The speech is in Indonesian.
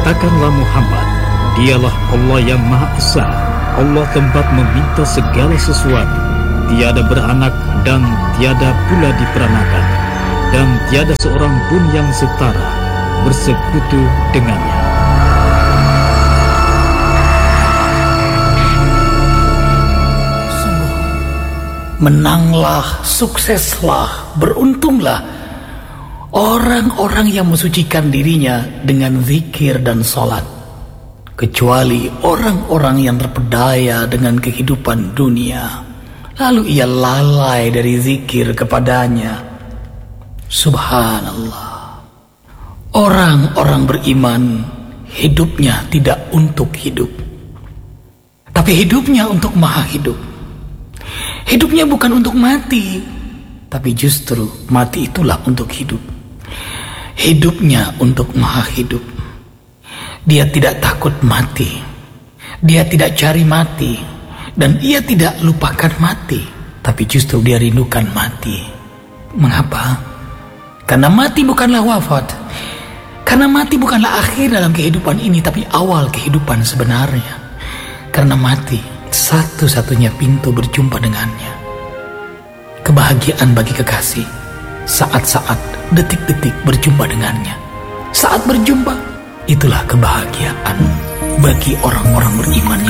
Katakanlah Muhammad, dialah Allah yang Maha Esa, Allah tempat meminta segala sesuatu, tiada beranak dan tiada pula diperanakan, dan tiada seorang pun yang setara bersekutu dengannya. Sungguh, menanglah, sukseslah, beruntunglah orang-orang yang mensucikan dirinya dengan zikir dan salat, kecuali orang-orang yang terpedaya dengan kehidupan dunia, lalu ia lalai dari zikir kepadanya. Subhanallah. Orang-orang beriman hidupnya tidak untuk hidup, tapi hidupnya untuk Maha Hidup. Hidupnya bukan untuk mati, tapi justru mati itulah untuk hidup. Hidupnya untuk Maha Hidup. Dia tidak takut mati, dia tidak cari mati, dan ia tidak lupakan mati, tapi justru dia rindukan mati. Mengapa? Karena mati bukanlah wafat, karena mati bukanlah akhir dalam kehidupan ini, tapi awal kehidupan sebenarnya. Karena mati satu-satunya pintu berjumpa dengannya. Kebahagiaan bagi kekasih, saat-saat, detik-detik berjumpa dengannya. Saat berjumpa, itulah kebahagiaan bagi orang-orang beriman.